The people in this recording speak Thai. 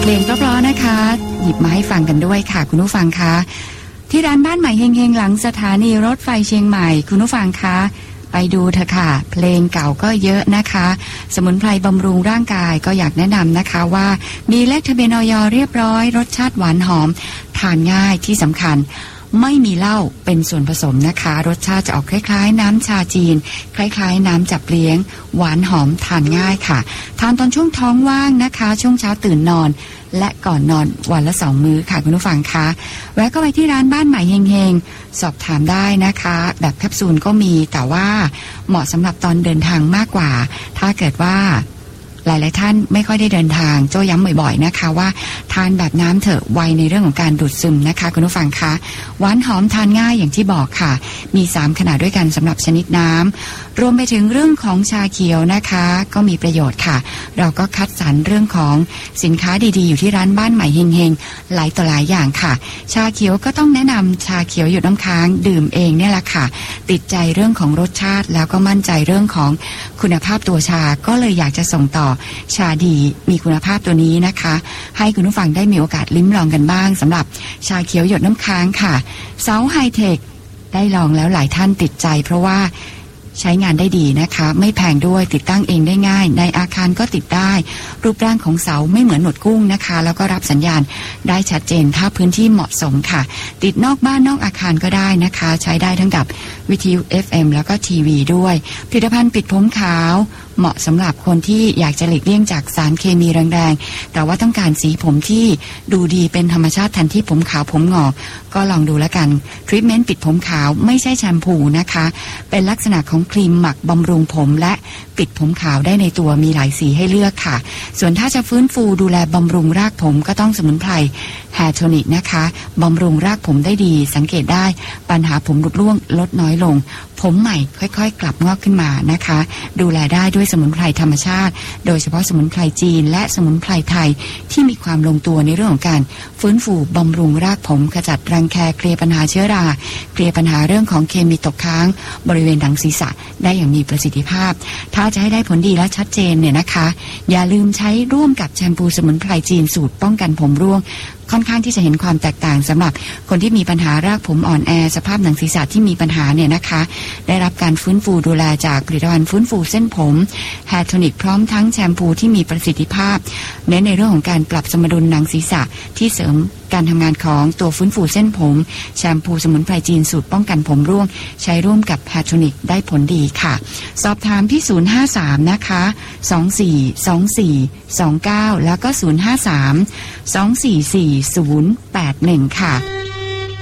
เพลงเพราะๆนะคะหยิบมาให้ฟังกันด้วยค่ะคุณผู้ฟังคะที่ร้านบ้านใหม่เฮงๆหลังสถานีรถไฟเชียงใหม่คุณผู้ฟังคะไปดูเถอะค่ะเพลงเก่าก็เยอะนะคะสมุนไพรบำรุงร่างกายก็อยากแนะนำนะคะว่ามีเลขทะเบียนอย.เรียบร้อยรสชาติหวานหอมทานง่ายที่สำคัญไม่มีเหล้าเป็นส่วนผสมนะคะรสชาติจะออกคล้ายๆน้ำชาจีนคล้ายๆน้ำจับเลี้ยงหวานหอมทานง่ายค่ะทานตอนช่วงท้องว่างนะคะช่วงเช้าตื่นนอนและก่อนนอนวันละ2 มื้อค่ะคุณผู้ฟังคะแวะเข้าไปที่ร้านบ้านใหม่เฮงๆสอบถามได้นะคะแบบแคปซูลก็มีแต่ว่าเหมาะสำหรับตอนเดินทางมากกว่าถ้าเกิดว่าหลายๆท่านไม่ค่อยได้เดินทางโจ้ย้ำบ่อยๆนะคะว่าทานแบบน้ำเถอะไวในเรื่องของการดูดซึมนะคะคุณผู้ฟังคะหวานหอมทานง่ายอย่างที่บอกค่ะมี3ขนาดด้วยกันสำหรับชนิดน้ำรวมไปถึงเรื่องของชาเขียวนะคะก็มีประโยชน์ค่ะเราก็คัดสรรเรื่องของสินค้าดีๆอยู่ที่ร้านบ้านใหม่เฮงๆหลายต่อหลายอย่างค่ะชาเขียวก็ต้องแนะนำชาเขียวหยดน้ำค้างดื่มเองเนี่ยแหละค่ะติดใจเรื่องของรสชาติแล้วก็มั่นใจเรื่องของคุณภาพตัวชาก็เลยอยากจะส่งต่อชาดีมีคุณภาพตัวนี้นะคะให้คุณผู้ฟังได้มีโอกาสลิ้มลองกันบ้างสำหรับชาเขียวหยดน้ำค้างค่ะเซาไฮเทคได้ลองแล้วหลายท่านติดใจเพราะว่าใช้งานได้ดีนะคะไม่แพงด้วยติดตั้งเองได้ง่ายในอาคารก็ติดได้รูปร่างของเสาไม่เหมือนหนวดกุ้งนะคะแล้วก็รับสัญญาณได้ชัดเจนถ้าพื้นที่เหมาะสมค่ะติดนอกบ้านนอกอาคารก็ได้นะคะใช้ได้ทั้งกับวิทยุ FM แล้วก็ทีวีด้วยผลิตภัณฑ์ปิดผมขาวเหมาะสำหรับคนที่อยากจะหลีกเลี่ยงจากสารเคมีแรงๆแต่ว่าต้องการสีผมที่ดูดีเป็นธรรมชาติทันที่ผมขาวผมงอกก็ลองดูแล้วกันทรีทเมนต์ปิดผมขาวไม่ใช่แชมพูนะคะเป็นลักษณะของครีมหมักบำรุงผมและปิดผมขาวได้ในตัวมีหลายสีให้เลือกค่ะส่วนถ้าจะฟื้นฟูดูแลบำรุงรากผมก็ต้องสมุนไพรแฮร์โทนิกนะคะบำรุงรากผมได้ดีสังเกตได้ปัญหาผมหลุดร่วงลดน้อยลงผมใหม่ค่อยๆกลับงอกขึ้นมานะคะดูแลได้ด้วยสมุนไพรธรรมชาติโดยเฉพาะสมุนไพรจีนและสมุนไพรไทยที่มีความลงตัวในเรื่องของการฟื้นฟูบำรุงรากผมขจัดรังแคเคลียร์ปัญหาเชื้อราเคลียร์ปัญหาเรื่องของเคมีตกค้างบริเวณหนังศีรษะได้อย่างมีประสิทธิภาพถ้าจะให้ได้ผลดีและชัดเจนเนี่ยนะคะอย่าลืมใช้ร่วมกับแชมพูสมุนไพรจีนสูตรป้องกันผมร่วงค่อนข้างที่จะเห็นความแตกต่างสำหรับคนที่มีปัญหารากผมอ่อนแอสภาพหนังศีรษะที่มีปัญหาเนี่ยนะคะได้รับการฟื้นฟูดูแลจากผลิตภัณฑ์ฟื้นฟูเส้นผมแฮร์โทนิกพร้อมทั้งแชมพูที่มีประสิทธิภาพเน้นในเรื่องของการปรับสมดุลหนังศีรษะที่เสริมการทำงานของตัวฟื้นฟูเส้นผมแชมพูสมุนไพรจีนสูตรป้องกันผมร่วงใช้ร่วมกับแฮร์โทนิกได้ผลดีค่ะสอบถามที่053นะคะ242429แล้วก็053 244 081ค่ะ